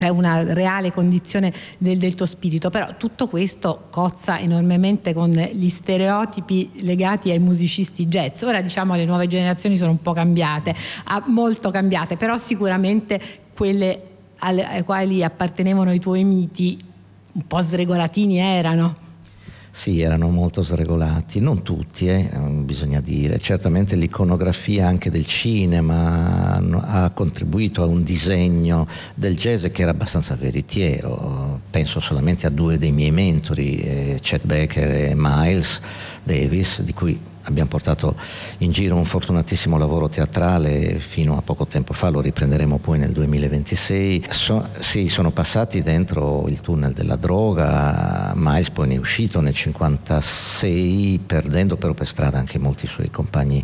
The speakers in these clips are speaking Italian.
è una reale condizione del tuo spirito, però tutto questo cozza enormemente con gli stereotipi legati ai musicisti jazz. Ora diciamo le nuove generazioni sono un po' cambiate, molto cambiate, però sicuramente quelle ai quali appartenevano i tuoi miti un po' sregolatini erano. Sì, erano molto sregolati, non tutti, bisogna dire. Certamente l'iconografia anche del cinema ha contribuito a un disegno del jazz che era abbastanza veritiero. Penso solamente a due dei miei mentori, Chet Baker e Miles Davis, di cui abbiamo portato in giro un fortunatissimo lavoro teatrale fino a poco tempo fa, lo riprenderemo poi nel 2026. Sono passati dentro il tunnel della droga. Miles poi ne è uscito nel 1956, perdendo però per strada anche molti suoi compagni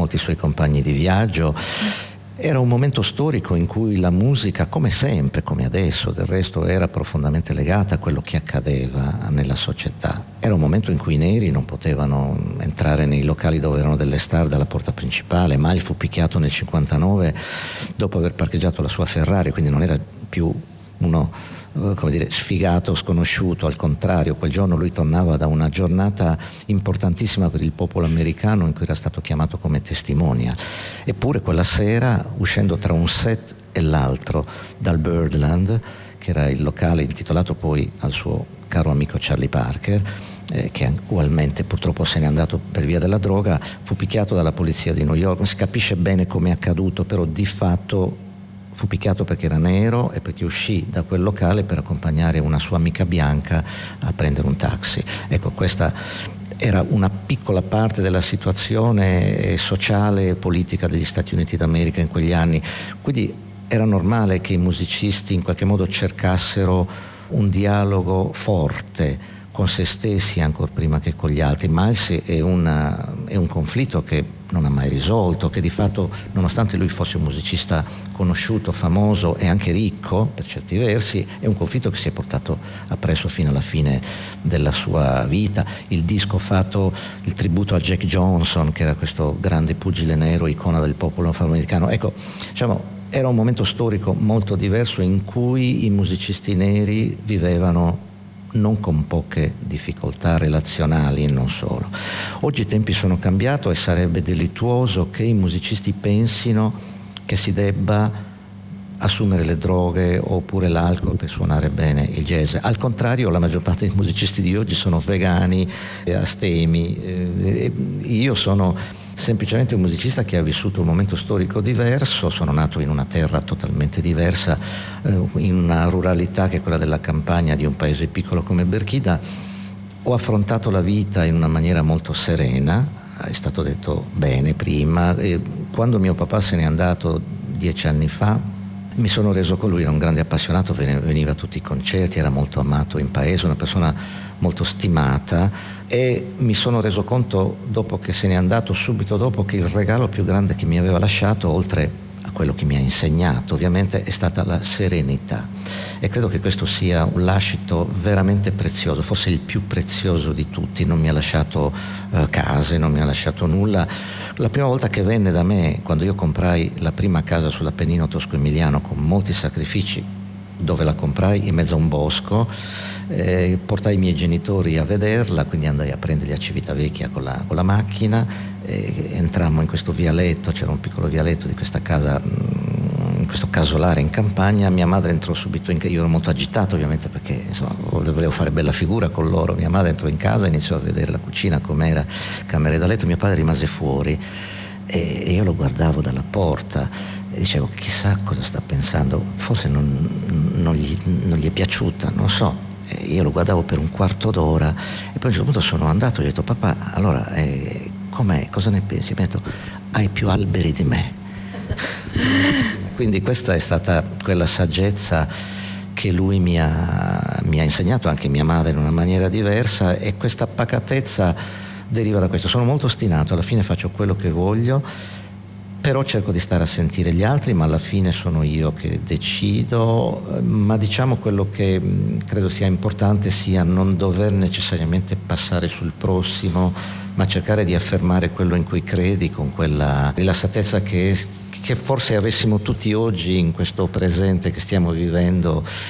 di viaggio. Era un momento storico in cui la musica, come sempre, come adesso, del resto, era profondamente legata a quello che accadeva nella società. Era un momento in cui i neri non potevano entrare nei locali dove erano delle star dalla porta principale. Miles fu picchiato nel 1959 dopo aver parcheggiato la sua Ferrari, quindi non era più uno sfigato, sconosciuto. Al contrario, quel giorno lui tornava da una giornata importantissima per il popolo americano in cui era stato chiamato come testimonia. Eppure quella sera, uscendo tra un set e l'altro dal Birdland, che era il locale intitolato poi al suo caro amico Charlie Parker, che ugualmente purtroppo se n'è andato per via della droga, fu picchiato dalla polizia di New York. Non si capisce bene come è accaduto, però di fatto fu picchiato perché era nero e perché uscì da quel locale per accompagnare una sua amica bianca a prendere un taxi. Ecco, questa era una piccola parte della situazione sociale e politica degli Stati Uniti d'America in quegli anni. Quindi era normale che i musicisti in qualche modo cercassero un dialogo forte con se stessi ancora prima che con gli altri. Miles è un conflitto che non ha mai risolto, che di fatto, nonostante lui fosse un musicista conosciuto, famoso e anche ricco per certi versi, è un conflitto che si è portato appresso fino alla fine della sua vita. Il disco fatto, il tributo a Jack Johnson, che era questo grande pugile nero, icona del popolo afroamericano, ecco, diciamo, era un momento storico molto diverso in cui i musicisti neri vivevano non con poche difficoltà relazionali e non solo. Oggi i tempi sono cambiati e sarebbe delittuoso che i musicisti pensino che si debba assumere le droghe oppure l'alcol per suonare bene il jazz. Al contrario, la maggior parte dei musicisti di oggi sono vegani, astemi. Io sono semplicemente un musicista che ha vissuto un momento storico diverso. Sono nato in una terra totalmente diversa, in una ruralità che è quella della campagna di un paese piccolo come Berchida. Ho affrontato la vita in una maniera molto serena, è stato detto bene prima. Quando mio papà se n'è andato 10 anni fa, mi sono reso conto, lui era un grande appassionato, veniva a tutti i concerti, era molto amato in paese, una persona molto stimata, e mi sono reso conto dopo che se n'è andato, subito dopo, che il regalo più grande che mi aveva lasciato, oltre a quello che mi ha insegnato ovviamente, è stata la serenità, e credo che questo sia un lascito veramente prezioso, forse il più prezioso di tutti. Non mi ha lasciato case, non mi ha lasciato nulla. La prima volta che venne da me, quando io comprai la prima casa sull'Appennino tosco-emiliano con molti sacrifici, dove la comprai in mezzo a un bosco, portai i miei genitori a vederla, quindi andai a prenderli a Civitavecchia con la macchina, entrammo in questo vialetto, c'era un piccolo vialetto di questa casa, in questo casolare in campagna. Mia madre entrò subito io ero molto agitato ovviamente perché insomma, volevo fare bella figura con loro. Mia madre entrò in casa, iniziò a vedere la cucina com'era, camere da letto. Mio padre rimase fuori e io lo guardavo dalla porta e dicevo chissà cosa sta pensando, forse non gli è piaciuta, non so. Io lo guardavo per un quarto d'ora e poi a un certo punto sono andato e ho detto papà, allora com'è, cosa ne pensi? Mi ha detto hai più alberi di me. Quindi questa è stata quella saggezza che lui mi ha insegnato, anche mia madre in una maniera diversa, e questa pacatezza deriva da questo. Sono molto ostinato, alla fine faccio quello che voglio però cerco di stare a sentire gli altri, ma alla fine sono io che decido. Ma diciamo, quello che credo sia importante sia non dover necessariamente passare sul prossimo, ma cercare di affermare quello in cui credi con quella rilassatezza che forse avessimo tutti oggi in questo presente che stiamo vivendo